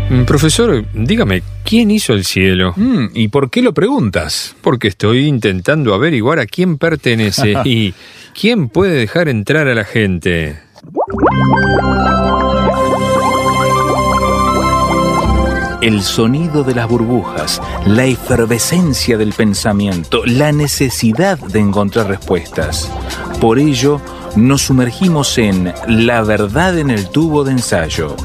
Profesor, dígame, ¿quién hizo el cielo? ¿Y por qué lo preguntas? Porque estoy intentando averiguar a quién pertenece y quién puede dejar entrar a la gente. El sonido de las burbujas, la efervescencia del pensamiento, la necesidad de encontrar respuestas. Por ello, nos sumergimos en La verdad en el tubo de ensayo.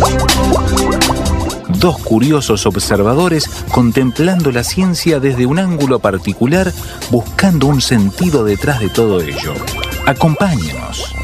Dos curiosos observadores contemplando la ciencia desde un ángulo particular, buscando un sentido detrás de todo ello. Acompáñenos.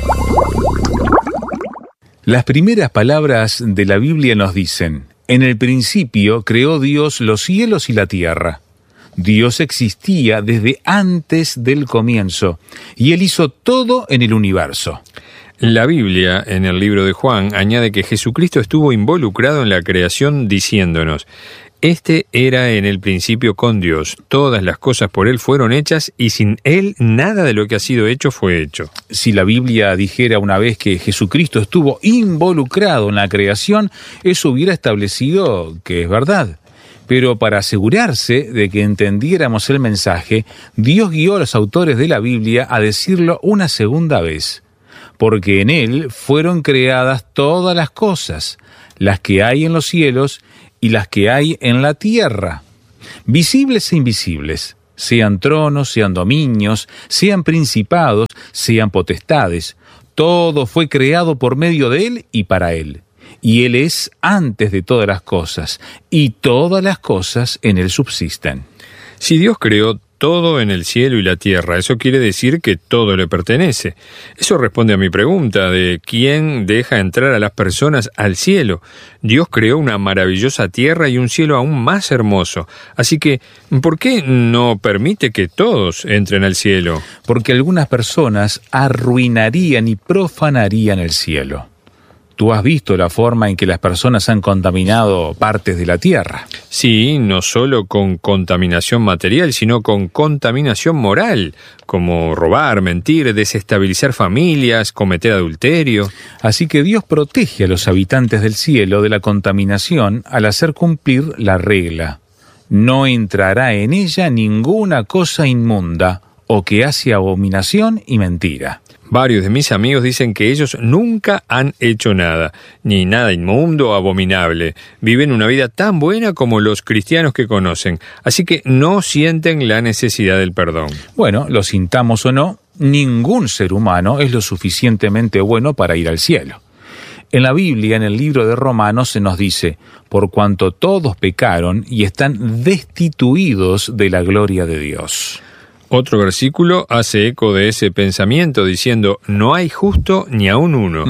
Las primeras palabras de la Biblia nos dicen: en el principio creó Dios los cielos y la tierra. Dios existía desde antes del comienzo, y Él hizo todo en el universo. La Biblia, en el libro de Juan, añade que Jesucristo estuvo involucrado en la creación diciéndonos: este era en el principio con Dios, todas las cosas por Él fueron hechas y sin Él nada de lo que ha sido hecho fue hecho. Si la Biblia dijera una vez que Jesucristo estuvo involucrado en la creación, eso hubiera establecido que es verdad. Pero para asegurarse de que entendiéramos el mensaje, Dios guió a los autores de la Biblia a decirlo una segunda vez. Porque en Él fueron creadas todas las cosas, las que hay en los cielos y las que hay en la tierra, visibles e invisibles, sean tronos, sean dominios, sean principados, sean potestades. Todo fue creado por medio de Él y para Él. Y Él es antes de todas las cosas, y todas las cosas en Él subsisten. Si Dios creó todo en el cielo y la tierra, eso quiere decir que todo le pertenece. Eso responde a mi pregunta de quién deja entrar a las personas al cielo. Dios creó una maravillosa tierra y un cielo aún más hermoso. Así que, ¿por qué no permite que todos entren al cielo? Porque algunas personas arruinarían y profanarían el cielo. Tú has visto la forma en que las personas han contaminado partes de la tierra. Sí, no solo con contaminación material, sino con contaminación moral, como robar, mentir, desestabilizar familias, cometer adulterio. Así que Dios protege a los habitantes del cielo de la contaminación al hacer cumplir la regla. No entrará en ella ninguna cosa inmunda o que hace abominación y mentira. Varios de mis amigos dicen que ellos nunca han hecho nada, ni nada inmundo o abominable. Viven una vida tan buena como los cristianos que conocen, así que no sienten la necesidad del perdón. Bueno, lo sintamos o no, ningún ser humano es lo suficientemente bueno para ir al cielo. En la Biblia, en el libro de Romanos, se nos dice: por cuanto todos pecaron y están destituidos de la gloria de Dios. Otro versículo hace eco de ese pensamiento diciendo: no hay justo ni aun uno.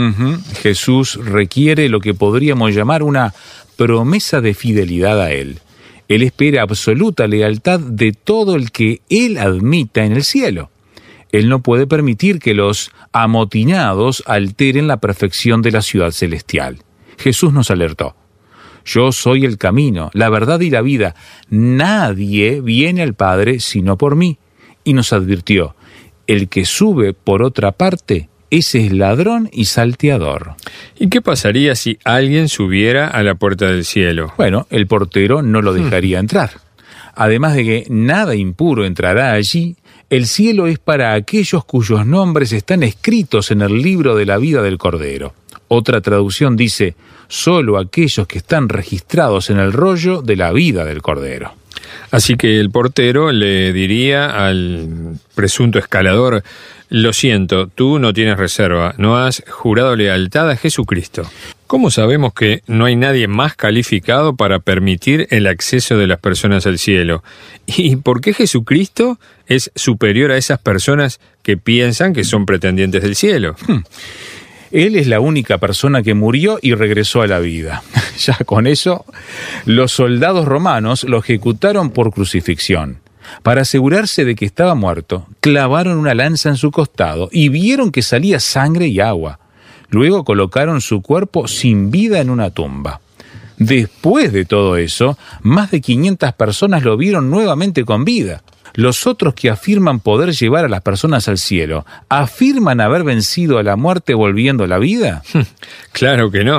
Jesús requiere lo que podríamos llamar una promesa de fidelidad a Él. Él espera absoluta lealtad de todo el que Él admita en el cielo. Él no puede permitir que los amotinados alteren la perfección de la ciudad celestial. Jesús nos alertó: yo soy el camino, la verdad y la vida. Nadie viene al Padre sino por mí. Y nos advirtió: el que sube por otra parte, ese es ladrón y salteador. ¿Y qué pasaría si alguien subiera a la puerta del cielo? Bueno, el portero no lo dejaría entrar. Además de que nada impuro entrará allí, el cielo es para aquellos cuyos nombres están escritos en el libro de la vida del Cordero. Otra traducción dice: solo aquellos que están registrados en el rollo de la vida del Cordero. Así que el portero le diría al presunto escalador: lo siento, tú no tienes reserva, no has jurado lealtad a Jesucristo. ¿Cómo sabemos que no hay nadie más calificado para permitir el acceso de las personas al cielo? ¿Y por qué Jesucristo es superior a esas personas que piensan que son pretendientes del cielo? Él es la única persona que murió y regresó a la vida. Ya con eso, los soldados romanos lo ejecutaron por crucifixión. Para asegurarse de que estaba muerto, clavaron una lanza en su costado y vieron que salía sangre y agua. Luego colocaron su cuerpo sin vida en una tumba. Después de todo eso, más de 500 personas lo vieron nuevamente con vida. Los otros que afirman poder llevar a las personas al cielo, ¿afirman haber vencido a la muerte volviendo a la vida? Claro que no.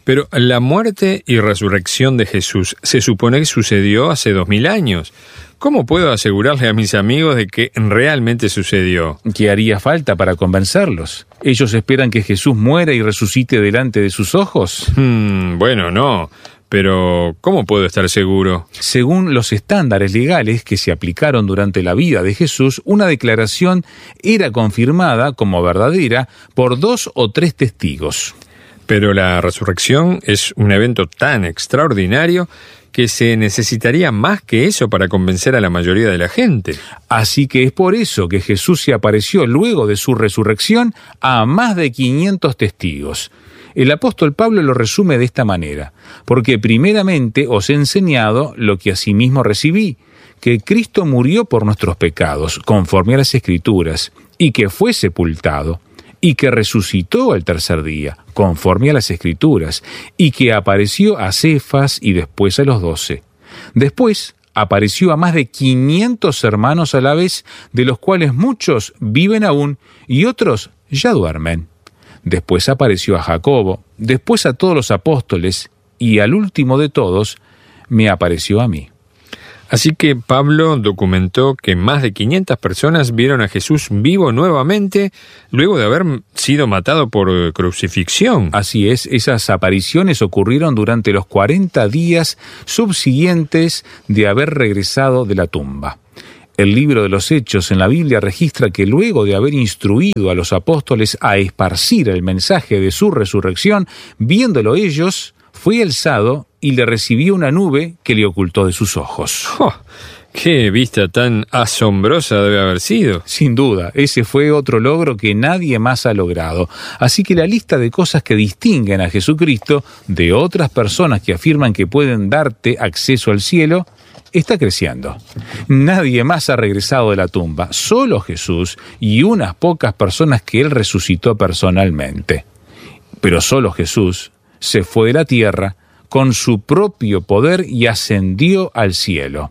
Pero la muerte y resurrección de Jesús se supone que sucedió hace 2000 años. ¿Cómo puedo asegurarle a mis amigos de que realmente sucedió? ¿Qué haría falta para convencerlos? ¿Ellos esperan que Jesús muera y resucite delante de sus ojos? Bueno, no. Pero, ¿cómo puedo estar seguro? Según los estándares legales que se aplicaron durante la vida de Jesús, una declaración era confirmada como verdadera por 2 o 3 testigos. Pero la resurrección es un evento tan extraordinario que se necesitaría más que eso para convencer a la mayoría de la gente. Así que es por eso que Jesús se apareció luego de su resurrección a más de 500 testigos. El apóstol Pablo lo resume de esta manera: porque primeramente os he enseñado lo que asimismo recibí, que Cristo murió por nuestros pecados, conforme a las Escrituras, y que fue sepultado, y que resucitó al tercer día, conforme a las Escrituras, y que apareció a Cefas y después a los 12. Después apareció a más de 500 hermanos a la vez, de los cuales muchos viven aún y otros ya duermen. Después apareció a Jacobo, después a todos los apóstoles, y al último de todos me apareció a mí. Así que Pablo documentó que más de 500 personas vieron a Jesús vivo nuevamente luego de haber sido matado por crucifixión. Así es, esas apariciones ocurrieron durante los 40 días subsiguientes de haber regresado de la tumba. El libro de los Hechos en la Biblia registra que luego de haber instruido a los apóstoles a esparcir el mensaje de su resurrección, viéndolo ellos, fue alzado y le recibió una nube que le ocultó de sus ojos. ¡Oh! ¡Qué vista tan asombrosa debe haber sido! Sin duda, ese fue otro logro que nadie más ha logrado. Así que la lista de cosas que distinguen a Jesucristo de otras personas que afirman que pueden darte acceso al cielo está creciendo. Nadie más ha regresado de la tumba, solo Jesús y unas pocas personas que Él resucitó personalmente. Pero solo Jesús se fue de la tierra con su propio poder y ascendió al cielo.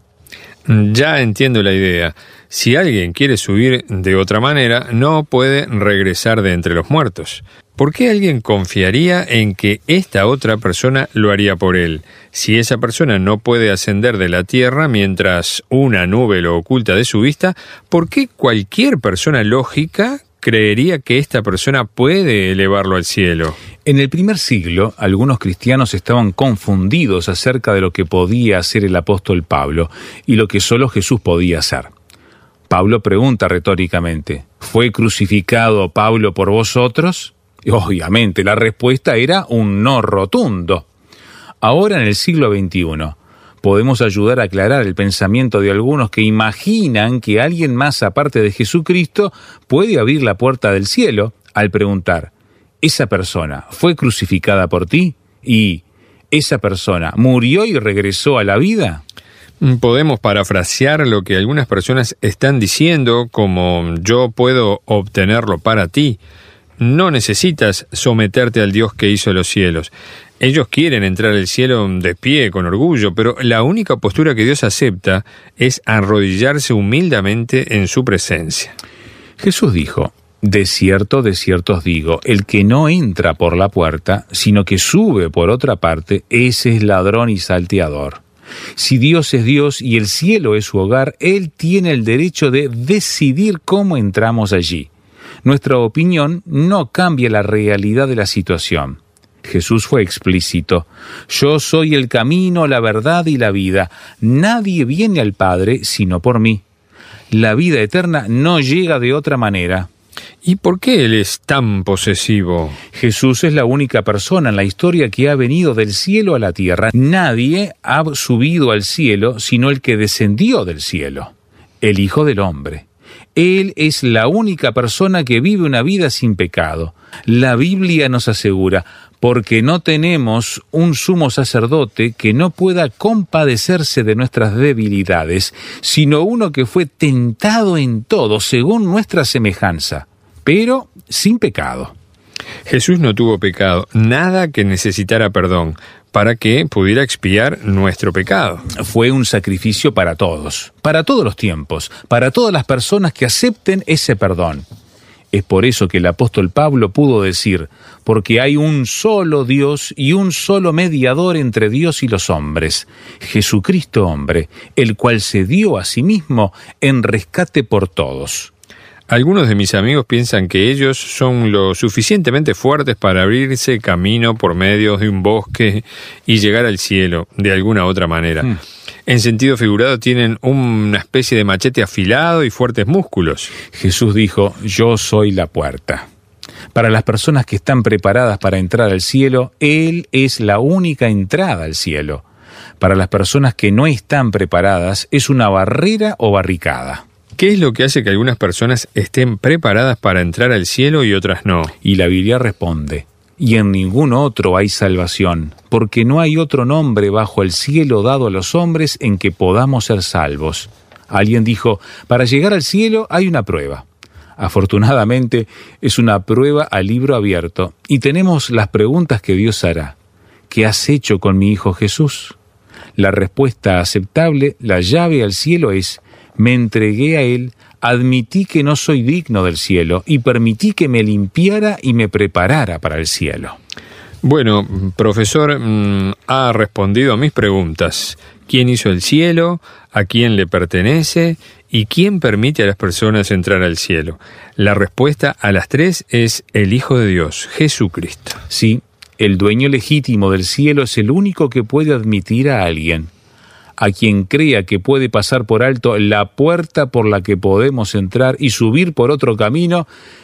Ya entiendo la idea. Si alguien quiere subir de otra manera, no puede regresar de entre los muertos. ¿Por qué alguien confiaría en que esta otra persona lo haría por él? Si esa persona no puede ascender de la tierra mientras una nube lo oculta de su vista, ¿por qué cualquier persona lógica creería que esta persona puede elevarlo al cielo? En el primer siglo, algunos cristianos estaban confundidos acerca de lo que podía hacer el apóstol Pablo y lo que solo Jesús podía hacer. Pablo pregunta retóricamente: ¿fue crucificado Pablo por vosotros? Y obviamente la respuesta era un no rotundo. Ahora, en el siglo XXI, podemos ayudar a aclarar el pensamiento de algunos que imaginan que alguien más aparte de Jesucristo puede abrir la puerta del cielo al preguntar: ¿esa persona fue crucificada por ti? ¿Y esa persona murió y regresó a la vida? Podemos parafrasear lo que algunas personas están diciendo como: yo puedo obtenerlo para ti. No necesitas someterte al Dios que hizo los cielos. Ellos quieren entrar al cielo de pie, con orgullo, pero la única postura que Dios acepta es arrodillarse humildemente en su presencia. Jesús dijo: de cierto os digo, el que no entra por la puerta, sino que sube por otra parte, ese es ladrón y salteador. Si Dios es Dios y el cielo es su hogar, Él tiene el derecho de decidir cómo entramos allí. Nuestra opinión no cambia la realidad de la situación. Jesús fue explícito: yo soy el camino, la verdad y la vida. Nadie viene al Padre sino por mí. La vida eterna no llega de otra manera. ¿Y por qué Él es tan posesivo? Jesús es la única persona en la historia que ha venido del cielo a la tierra. Nadie ha subido al cielo sino el que descendió del cielo, el Hijo del Hombre. Él es la única persona que vive una vida sin pecado. La Biblia nos asegura: porque no tenemos un sumo sacerdote que no pueda compadecerse de nuestras debilidades, sino uno que fue tentado en todo según nuestra semejanza, pero sin pecado. Jesús no tuvo pecado, nada que necesitara perdón, para que pudiera expiar nuestro pecado. Fue un sacrificio para todos los tiempos, para todas las personas que acepten ese perdón. Es por eso que el apóstol Pablo pudo decir, porque hay un solo Dios y un solo mediador entre Dios y los hombres, Jesucristo hombre, el cual se dio a sí mismo en rescate por todos. Algunos de mis amigos piensan que ellos son lo suficientemente fuertes para abrirse camino por medio de un bosque y llegar al cielo de alguna otra manera. En sentido figurado tienen una especie de machete afilado y fuertes músculos. Jesús dijo, yo soy la puerta. Para las personas que están preparadas para entrar al cielo, Él es la única entrada al cielo. Para las personas que no están preparadas, es una barrera o barricada. ¿Qué es lo que hace que algunas personas estén preparadas para entrar al cielo y otras no? Y la Biblia responde, y en ningún otro hay salvación, porque no hay otro nombre bajo el cielo dado a los hombres en que podamos ser salvos. Alguien dijo, para llegar al cielo hay una prueba. Afortunadamente, es una prueba a libro abierto, y tenemos las preguntas que Dios hará. ¿Qué has hecho con mi Hijo Jesús? La respuesta aceptable, la llave al cielo es, me entregué a Él, admití que no soy digno del cielo y permití que me limpiara y me preparara para el cielo. Bueno, profesor, ha respondido a mis preguntas. ¿Quién hizo el cielo? ¿A quién le pertenece? ¿Y quién permite a las personas entrar al cielo? La respuesta a las tres es el Hijo de Dios, Jesucristo. Sí, el dueño legítimo del cielo es el único que puede admitir a alguien. A quien crea que puede pasar por alto la puerta por la que podemos entrar y subir por otro camino,